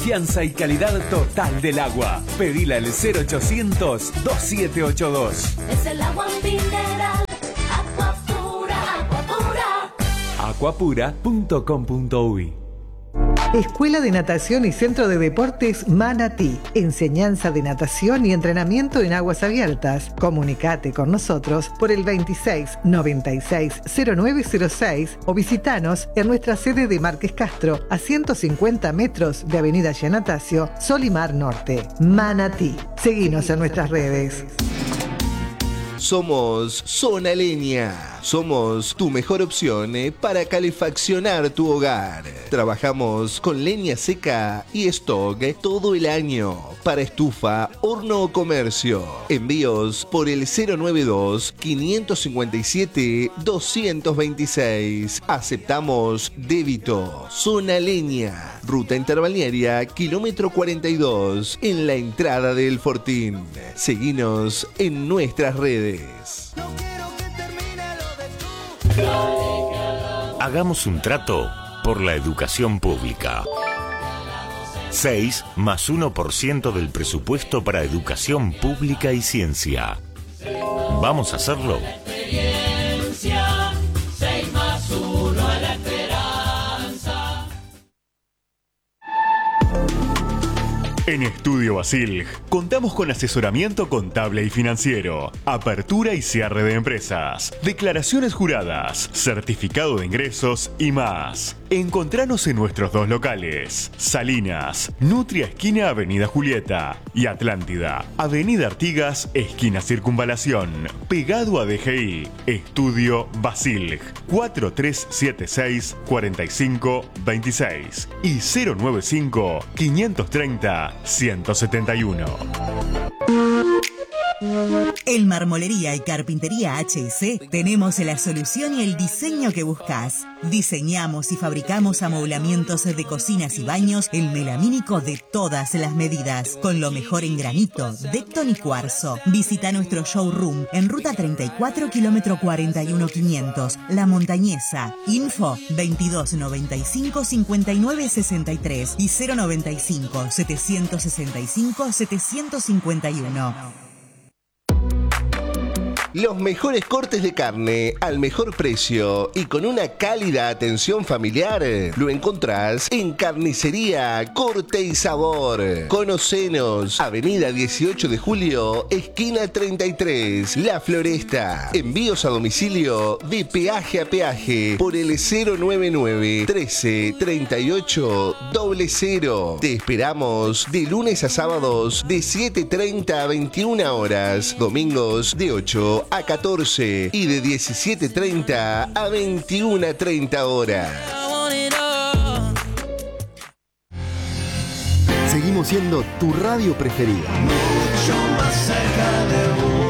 confianza y calidad total del agua. Pedila al 0800-2782. Es el agua mineral, agua pura, agua pura. Aquapura.com.uy. Escuela de Natación y Centro de Deportes Manatí. Enseñanza de natación y entrenamiento en aguas abiertas. Comunicate con nosotros por el 26 96 0906 o visitanos en nuestra sede de Márquez Castro a 150 metros de Avenida Yanatacio, Solimar Norte. Manatí. Seguinos en nuestras redes. Somos Zona Leña. Somos tu mejor opción para calefaccionar tu hogar. Trabajamos con leña seca y stock todo el año para estufa, horno o comercio. Envíos por el 092-557-226. Aceptamos débito. Zona Leña. Ruta interbalnearia, kilómetro 42, en la entrada del Fortín. Seguinos en nuestras redes. Hagamos un trato por la educación pública. 6 más 1% del presupuesto para educación pública y ciencia. ¿Vamos a hacerlo? 6 más 1 a la esperanza. En Estudio Basil contamos con asesoramiento contable y financiero, apertura y cierre de empresas, declaraciones juradas, certificado de ingresos y más. Encontranos en nuestros dos locales: Salinas, Nutria esquina Avenida Julieta, y Atlántida, Avenida Artigas esquina Circunvalación, pegado a DGI. Estudio Basil 4376-4526 y 095-530-171. En Marmolería y Carpintería H&C tenemos la solución y el diseño que buscas. Diseñamos y fabricamos amoblamientos de cocinas y baños en melamínico de todas las medidas, con lo mejor en granito, Decton y cuarzo. Visita nuestro showroom en Ruta 34, kilómetro 41500, La Montañesa. Info 2295-5963 y 095-765-751. Los mejores cortes de carne al mejor precio y con una cálida atención familiar lo encontrás en Carnicería Corte y Sabor. Conocenos, Avenida 18 de Julio, esquina 33, La Floresta. Envíos a domicilio de peaje a peaje por el 099 13 38 00. Te esperamos de lunes a sábados de 7:30 a 21 horas, domingos de 8 a 14 y de 17:30 a 21:30 horas. Seguimos siendo tu radio preferida. Mucho más cerca de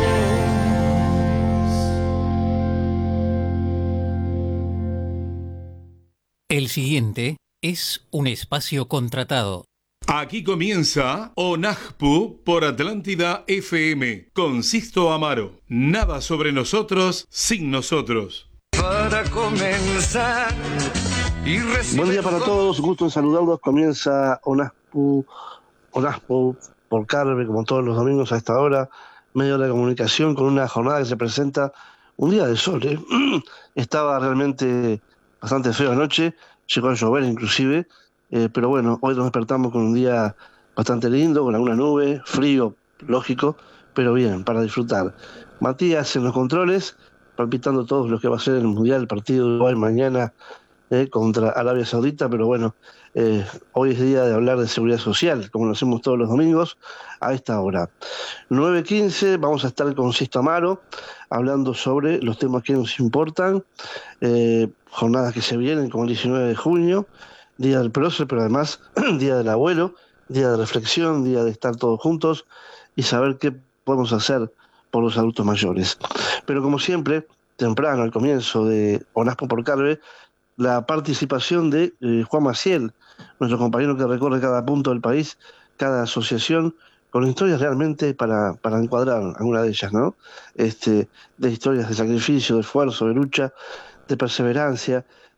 vos. El siguiente es un espacio contratado. Aquí comienza ONAJPU por Atlántida FM con Sisto Amaro. Nada sobre nosotros sin nosotros. Para comenzar y buen día para todos, gusto en saludarlos. Comienza ONAJPU por Carve, como todos los domingos a esta hora, medio de la comunicación, con una jornada que se presenta un día de sol. Estaba realmente bastante feo anoche, llegó a llover inclusive. Pero bueno, hoy nos despertamos con un día bastante lindo, con alguna nube, frío, lógico, pero bien, para disfrutar. Matías en los controles, palpitando todo lo que va a ser el Mundial, el partido de Uruguay mañana contra Arabia Saudita, pero bueno, hoy es día de hablar de seguridad social, como lo hacemos todos los domingos, a esta hora. 9:15, vamos a estar con Sisto Amaro, hablando sobre los temas que nos importan, jornadas que se vienen, como el 19 de junio, Día del Prócer, pero además Día del Abuelo, Día de reflexión, Día de estar todos juntos y saber qué podemos hacer por los adultos mayores. Pero como siempre, temprano, al comienzo de ONAJPU por Carve, la participación de Juan Maciel, nuestro compañero que recorre cada punto del país, cada asociación, con historias realmente para encuadrar alguna de ellas, ¿no? De historias de sacrificio, de esfuerzo, de lucha, de perseverancia,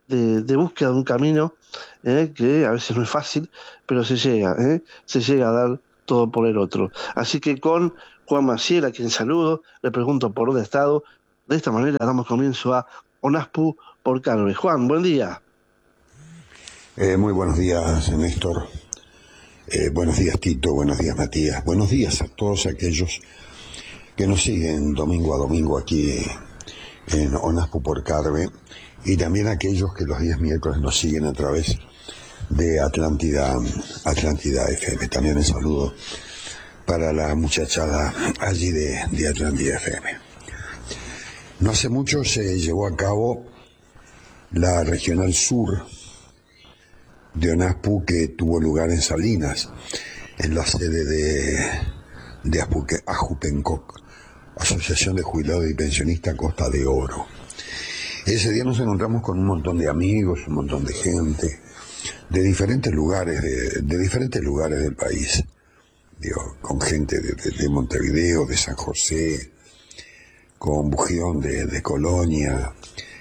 de búsqueda de un camino que a veces no es fácil, pero se llega a dar todo por el otro. Así que con Juan Maciel, a quien saludo, le pregunto por dónde ha estado. De esta manera damos comienzo a ONASPU por Carve. Juan, buen día. Muy buenos días, Néstor. Buenos días, Tito. Buenos días, Matías. Buenos días a todos aquellos que nos siguen domingo a domingo aquí en ONASPU por Carve, y también a aquellos que los días miércoles nos siguen a través de Atlántida FM. También un saludo para la muchachada allí de Atlántida FM. No hace mucho se llevó a cabo la Regional Sur de ONASPU, que tuvo lugar en Salinas, en la sede de Ajupencoc, Asociación de Jubilados y Pensionistas Costa de Oro. Ese día nos encontramos con un montón de amigos, un montón de gente de diferentes lugares, de diferentes lugares del país, con gente de Montevideo, de San José, con Bujión de Colonia,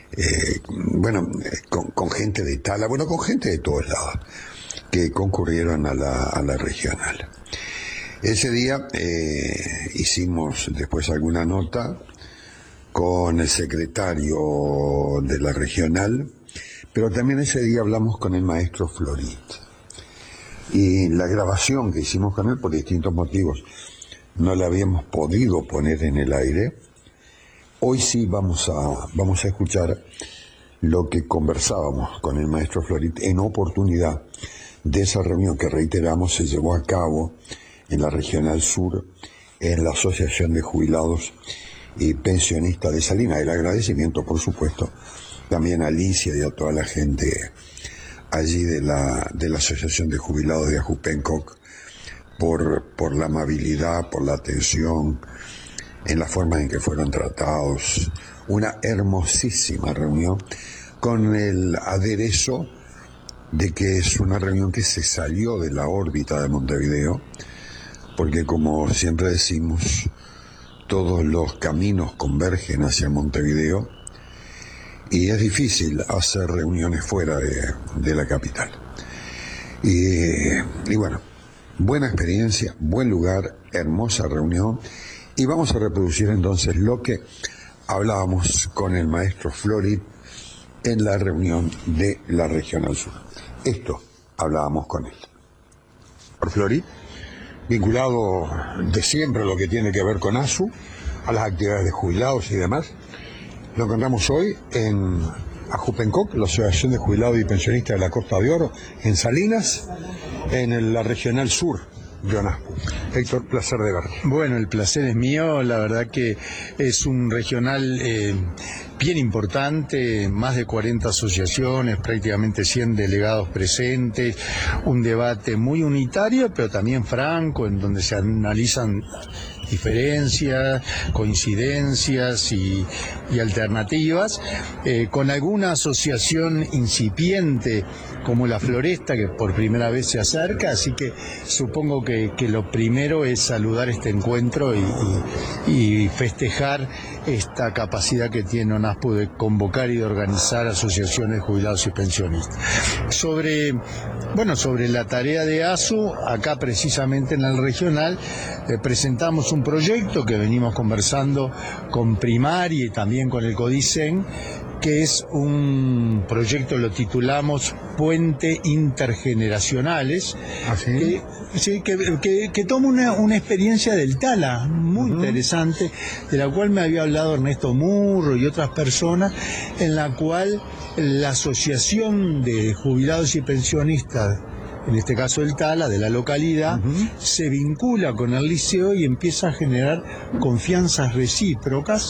con gente de Tala, con gente de todos lados que concurrieron a la regional. Ese día hicimos después alguna nota con el secretario de la regional, pero también ese día hablamos con el maestro Florit. Y la grabación que hicimos con él, por distintos motivos, no la habíamos podido poner en el aire. Hoy sí vamos a escuchar lo que conversábamos con el maestro Florit en oportunidad de esa reunión que, reiteramos, se llevó a cabo en la Regional Sur, en la Asociación de Jubilados y Pensionistas de Salinas. El agradecimiento, por supuesto, también a Alicia y a toda la gente allí de la Asociación de Jubilados de Ajupencoc por la amabilidad, por la atención, en la forma en que fueron tratados. Una hermosísima reunión con el aderezo de que es una reunión que se salió de la órbita de Montevideo, porque, como siempre decimos, todos los caminos convergen hacia Montevideo y es difícil hacer reuniones fuera de la capital. Y bueno, buena experiencia, buen lugar, hermosa reunión, y vamos a reproducir entonces lo que hablábamos con el maestro Florit en la reunión de la Regional Sur. Esto hablábamos con él. Por Florit, vinculado de siempre a lo que tiene que ver con ASU, a las actividades de jubilados y demás. Lo encontramos hoy en Ajupencoc, la Asociación de Jubilados y Pensionistas de la Costa de Oro, en Salinas, en la Regional Sur de ONASPU. Héctor, placer de verte. Bueno, el placer es mío, la verdad que es un regional bien importante, más de 40 asociaciones, prácticamente 100 delegados presentes, un debate muy unitario, pero también franco, en donde se analizan diferencias, coincidencias y alternativas, con alguna asociación incipiente como la Floresta, que por primera vez se acerca, así que supongo que lo primero es saludar este encuentro y festejar esta capacidad que tiene ONASPU de convocar y de organizar asociaciones de jubilados y pensionistas. Sobre la tarea de ASU, acá precisamente en el regional, presentamos un proyecto que venimos conversando con Primaria y también con el CODICEN, que es un proyecto, lo titulamos Puente Intergeneracionales, que toma una experiencia del Tala muy interesante, de la cual me había hablado Ernesto Murro y otras personas, en la cual la Asociación de Jubilados y Pensionistas, en este caso el Tala, de la localidad, se vincula con el liceo y empieza a generar confianzas recíprocas.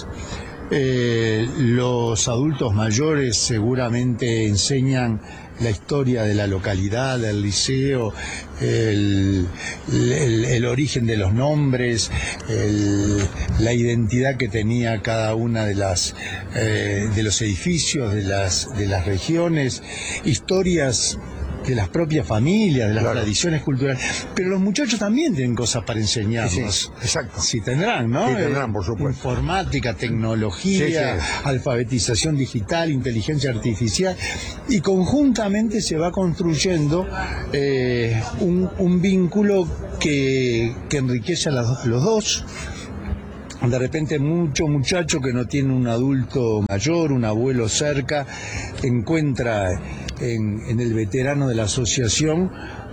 Los adultos mayores seguramente enseñan la historia de la localidad, del liceo, el origen de los nombres, la identidad que tenía cada una de los edificios de las regiones, historias las propias familias, de las tradiciones culturales. Pero los muchachos también tienen cosas para enseñarnos. Sí, exacto. Sí tendrán, ¿no? Sí, tendrán, por supuesto. Informática, tecnología, alfabetización digital, inteligencia artificial, y conjuntamente se va construyendo un vínculo que enriquece a los dos. De repente mucho muchacho que no tiene un adulto mayor, un abuelo cerca, encuentra en el veterano de la asociación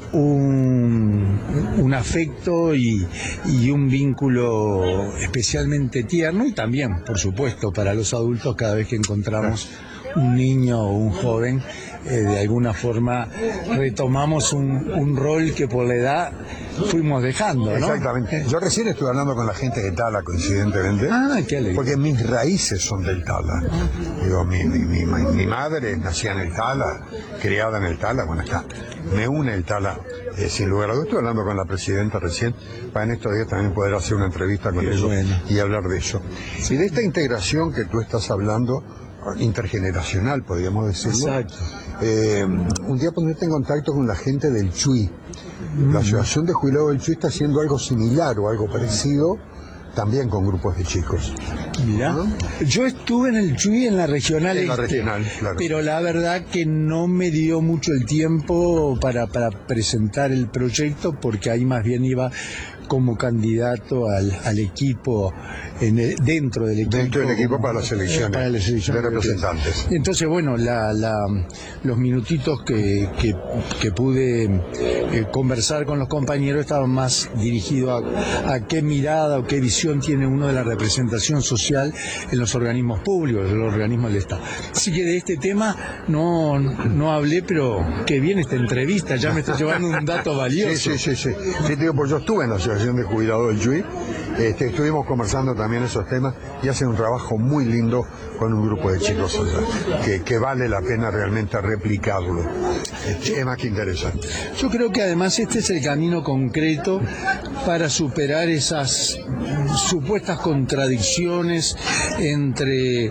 un afecto y un vínculo especialmente tierno, y también, por supuesto, para los adultos, cada vez que encontramos un niño o un joven, de alguna forma retomamos un rol que por la edad fuimos dejando, ¿no? Exactamente. Yo recién estuve hablando con la gente de Tala, coincidentemente. Qué alegría. Porque mis raíces son del Tala. Digo, mi madre nacía en el Tala, criada en el Tala, bueno, me une el Tala, sin lugar a dudas. Estuve hablando con la presidenta recién, para en estos días también poder hacer una entrevista con ellos y hablar de eso. Y de esta integración que tú estás hablando, intergeneracional, podríamos decirlo. Exacto. Un día ponerte en contacto con la gente del Chuy. La Asociación de Jubilados del Chuy está haciendo algo similar o algo parecido, también con grupos de chicos. Mirá, yo estuve en el Chuy en la regional, claro. Pero la verdad que no me dio mucho el tiempo para presentar el proyecto, porque ahí más bien iba como candidato al equipo, dentro del equipo para las elecciones, de representantes. Entonces, bueno, los minutitos que pude conversar con los compañeros estaban más dirigidos a qué mirada o qué visión tiene uno de la representación social en los organismos públicos, en los organismos del Estado. Así que de este tema no hablé, pero qué bien esta entrevista, ya me está llevando un dato valioso. Sí, digo, pues yo estuve en la Asociación de Jubilados del Chuy, estuvimos conversando también esos temas, y hacen un trabajo muy lindo con un grupo de chicos allá, que vale la pena realmente replicarlo. Es más que interesante. Yo creo que además este es el camino concreto para superar esas supuestas contradicciones entre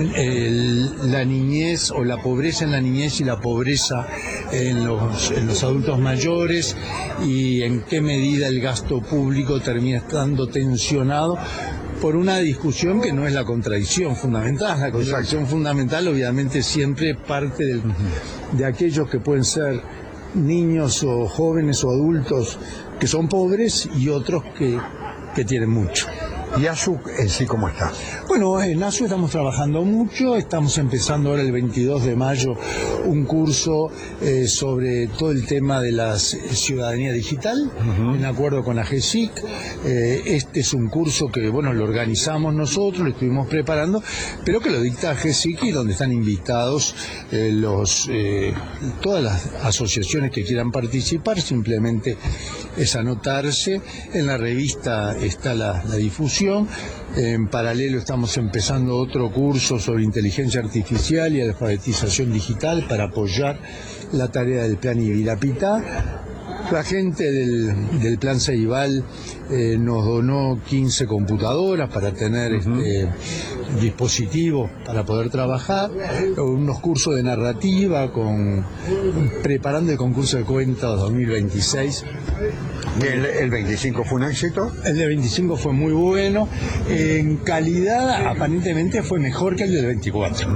la niñez, o la pobreza en la niñez y la pobreza en los adultos mayores, y en qué medida el gasto público termina estando tensionado por una discusión que no es la contradicción fundamental. La contradicción fundamental obviamente siempre parte de aquellos que pueden ser niños o jóvenes o adultos que son pobres, y otros que tienen mucho. ¿Y ASU en sí cómo está? Bueno, en ASU estamos trabajando mucho, estamos empezando ahora el 22 de mayo un curso sobre todo el tema de la ciudadanía digital, en acuerdo con AGESIC. Este es un curso que, bueno, lo organizamos nosotros, lo estuvimos preparando, pero que lo dicta AGESIC, y donde están invitados todas las asociaciones que quieran participar. Simplemente es anotarse. En la revista está la difusión. En paralelo estamos empezando otro curso sobre inteligencia artificial y alfabetización digital para apoyar la tarea del Plan Ibirapitá. La gente del Plan Ceibal nos donó 15 computadoras para tener dispositivos para poder trabajar, unos cursos de narrativa, preparando el concurso de cuentos 2026. ¿El 25 fue un éxito? El de 25 fue muy bueno. En calidad, aparentemente, fue mejor que el del 24.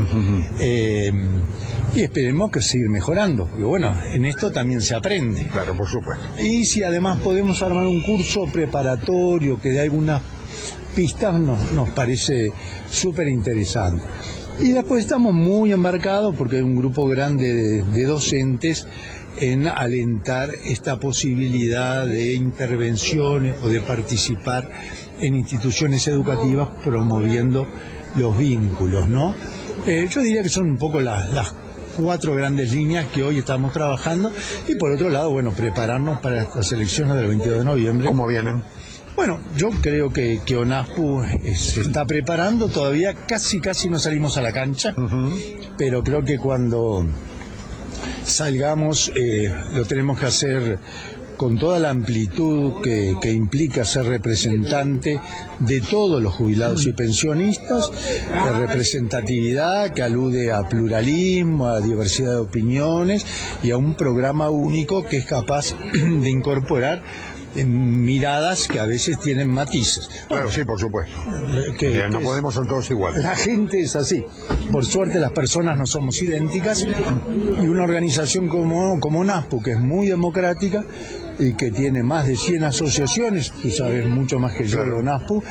Y esperemos que seguir mejorando. Y bueno, en esto también se aprende. Claro, por supuesto. Y si además podemos armar un curso preparatorio que dé algunas pistas, nos parece súper interesante. Y después estamos muy embarcados, porque hay un grupo grande de docentes, en alentar esta posibilidad de intervenciones o de participar en instituciones educativas promoviendo los vínculos, ¿no? Yo diría que son un poco las 4 grandes líneas que hoy estamos trabajando, y por otro lado, bueno, prepararnos para las elecciones del 22 de noviembre. ¿Cómo vienen? Bueno, yo creo que ONASPU se está preparando, todavía casi no salimos a la cancha, pero creo que cuando salgamos lo tenemos que hacer con toda la amplitud que implica ser representante de todos los jubilados y pensionistas, representatividad que alude a pluralismo, a diversidad de opiniones y a un programa único que es capaz de incorporar miradas que a veces tienen matices. Claro, sí, por supuesto. No podemos ser todos iguales. La gente es así. Por suerte las personas no somos idénticas y una organización como NASPU, que es muy democrática y que tiene más de 100 asociaciones, tú sabes mucho más que yo de NASPU,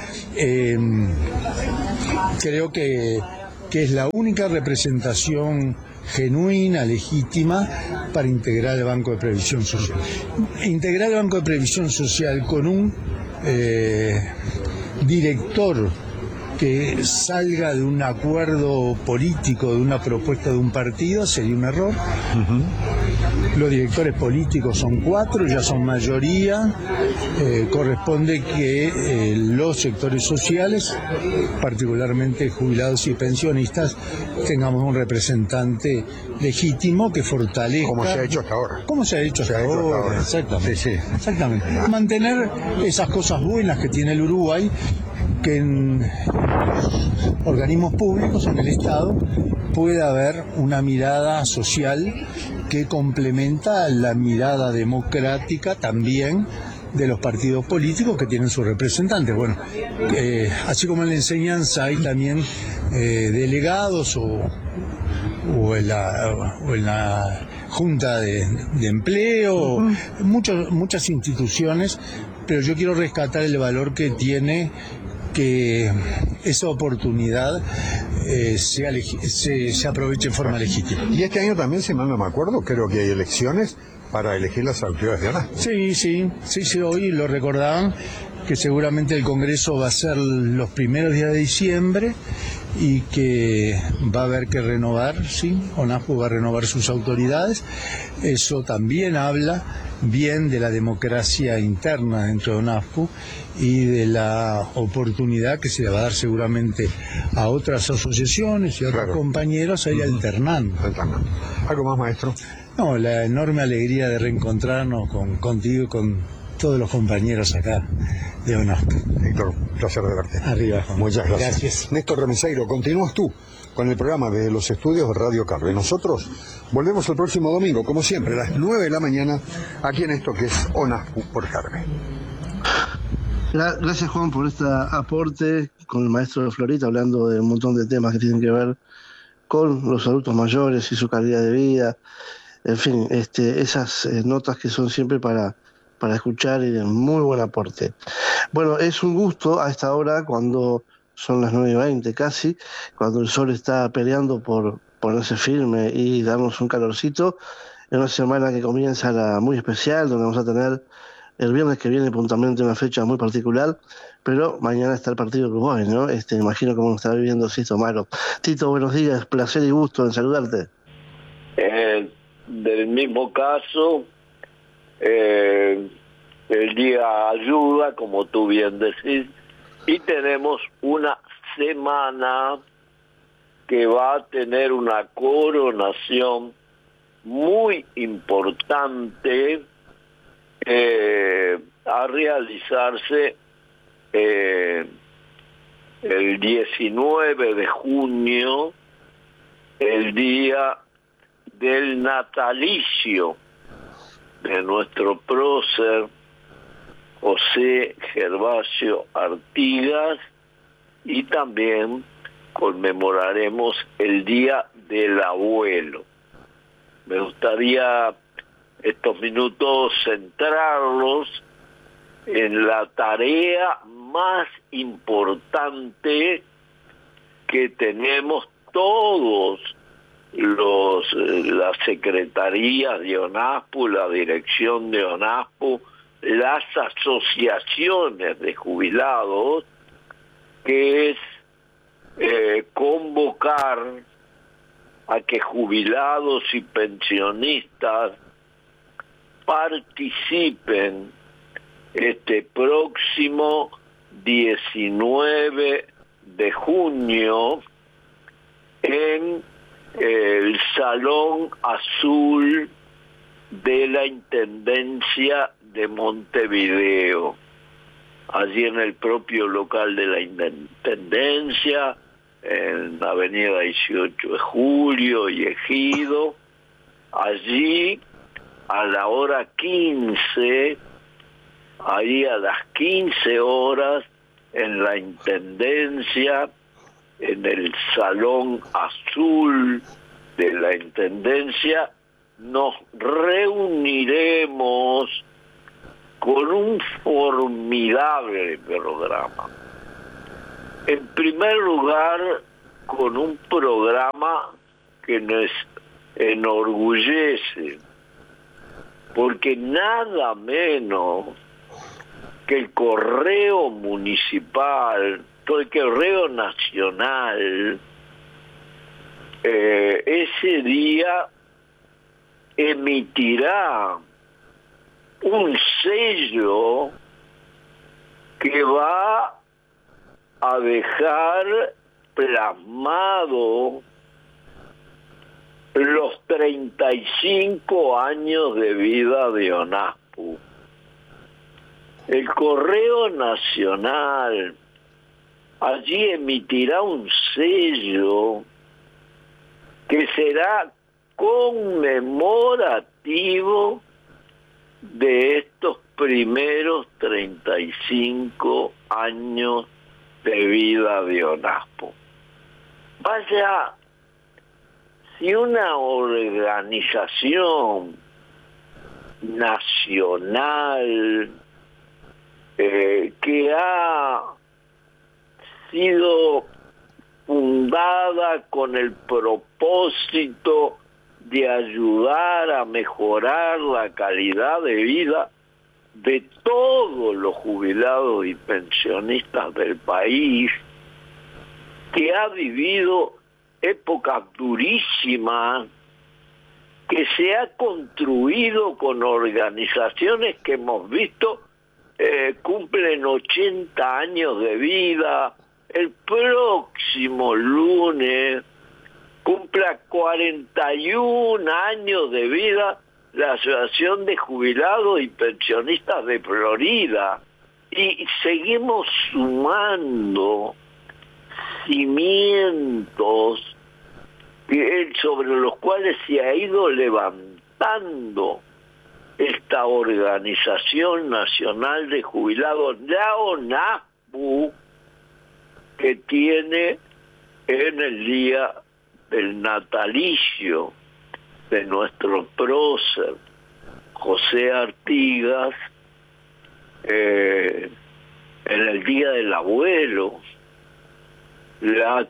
creo que es la única representación genuina, legítima, para integrar el Banco de Previsión Social. Integrar el Banco de Previsión Social con un director que salga de un acuerdo político, de una propuesta de un partido, sería un error. Los directores políticos son 4, ya son mayoría. Corresponde que los sectores sociales, particularmente jubilados y pensionistas, tengamos un representante legítimo que fortalezca. Como se ha hecho hasta ahora. Como se ha hecho hasta ahora, exactamente. Sí. Exactamente. Mantener esas cosas buenas que tiene el Uruguay, que en organismos públicos, en el Estado, puede haber una mirada social que complementa la mirada democrática también de los partidos políticos que tienen sus representantes. Bueno, así como en la enseñanza hay también delegados o en la Junta de Empleo, muchas instituciones, pero yo quiero rescatar el valor que tiene que esa oportunidad se aproveche en forma legítima. Y este año también, si mal no me acuerdo, creo que hay elecciones para elegir las autoridades de ANASPU. Sí, hoy lo recordaban, que seguramente el Congreso va a ser los primeros días de diciembre y que va a haber que renovar, ONASPU va a renovar sus autoridades. Eso también habla bien de la democracia interna dentro de ONASPU y de la oportunidad que se le va a dar seguramente a otras asociaciones y a otros compañeros a ir alternando. ¿Algo más, maestro? No, la enorme alegría de reencontrarnos contigo y con todos los compañeros acá de ONASPU. Héctor, placer de verte. Arriba, Juan. Muchas gracias. Néstor Remeseiro, continúas tú con el programa de los estudios de Radio Carve. Y nosotros volvemos el próximo domingo, como siempre, a las 9 de la mañana, aquí en esto que es ONASPU por Carve. Gracias, Juan, por este aporte con el maestro Florita, hablando de un montón de temas que tienen que ver con los adultos mayores y su calidad de vida. En fin, esas notas que son siempre para escuchar y de muy buen aporte. Bueno, es un gusto a esta hora, cuando son las 9:20 casi, cuando el sol está peleando por ponerse firme y darnos un calorcito, en una semana que comienza muy especial, donde vamos a tener el viernes que viene puntualmente una fecha muy particular, pero mañana está el partido de Uruguay, ¿no? Imagino cómo lo está viviendo Sisto Amaro. Tito, buenos días, placer y gusto en saludarte. Del mismo caso, el día ayuda, como tú bien decís, y tenemos una semana que va a tener una coronación muy importante a realizarse el 19 de junio, el día del natalicio de nuestro prócer José Gervasio Artigas, y también conmemoraremos el Día del Abuelo. Me gustaría estos minutos centrarlos en la tarea más importante que tenemos todos las secretarías de ONASPU, la dirección de ONASPU, las asociaciones de jubilados, que es convocar a que jubilados y pensionistas participen este próximo 19 de junio en el Salón Azul de la Intendencia de Montevideo, allí en el propio local de la Intendencia, en la avenida 18 de Julio y Ejido. Allí a la hora 15, ahí a las 15 horas, en la Intendencia, en el Salón Azul de la Intendencia, nos reuniremos con un formidable programa. En primer lugar, con un programa que nos enorgullece, porque nada menos que el Correo Municipal, el Correo Nacional, ese día emitirá un sello que va a dejar plasmado los 35 años de vida de ONASPU. El Correo Nacional allí emitirá un sello que será conmemorativo de estos primeros 35 años de vida de ONASPU. Vaya, si una organización nacional que ha sido fundada con el propósito de ayudar a mejorar la calidad de vida de todos los jubilados y pensionistas del país, que ha vivido épocas durísimas, que se ha construido con organizaciones que hemos visto cumplen 80 años de vida. El próximo lunes cumpla 41 años de vida la Asociación de Jubilados y Pensionistas de Florida, y seguimos sumando cimientos sobre los cuales se ha ido levantando esta Organización Nacional de Jubilados, la ONASPU, que tiene en el día del natalicio de nuestro prócer José Artigas, en el día del abuelo, la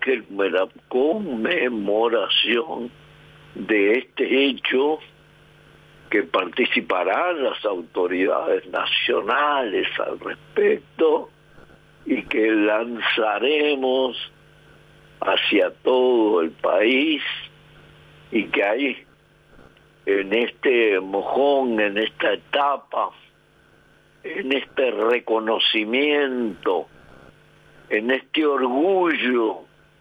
conmemoración de este hecho, que participarán las autoridades nacionales al respecto y que lanzaremos hacia todo el país, y que hay en este mojón, en esta etapa, en este reconocimiento, en este orgullo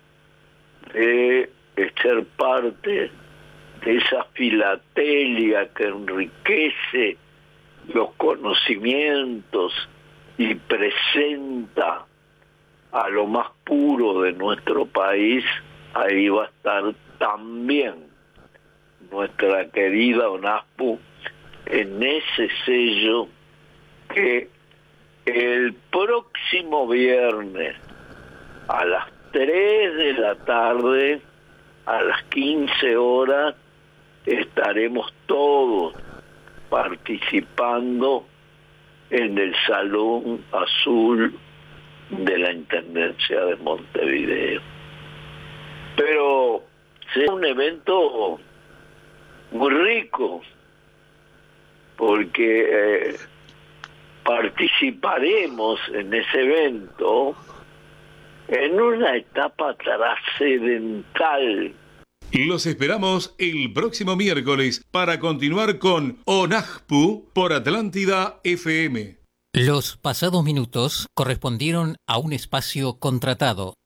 de ser parte de esa filatelia que enriquece los conocimientos y presenta a lo más puro de nuestro país. Ahí va a estar también nuestra querida ONASPU en ese sello que el próximo viernes a las 3 de la tarde, a las 15 horas, estaremos todos participando en el Salón Azul de la Intendencia de Montevideo. Pero será un evento muy rico, porque participaremos en ese evento en una etapa trascendental. Los esperamos el próximo miércoles para continuar con ONASPU por Atlántida FM. Los pasados minutos correspondieron a un espacio contratado.